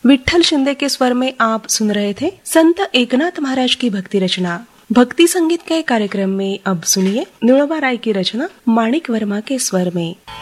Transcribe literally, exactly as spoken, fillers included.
विठ्ठल शिंदे के स्वर में आप सुन रहे थे संत एकनाथ महाराज की भक्ति रचना। भक्ति संगीत के कार्यक्रम में अब सुनिए नुणबा राय की रचना माणिक वर्मा के स्वर में।